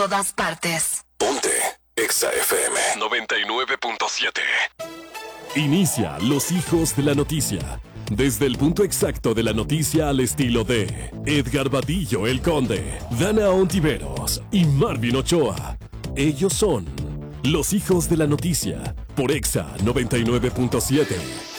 todas partes. Ponte Exa FM 99.7. Inicia Los Hijos de la Noticia. Desde el punto exacto de la noticia al estilo de Edgar Vadillo el Conde, Dana Ontiveros y Marvin Ochoa. Ellos son Los Hijos de la Noticia por Exa 99.7.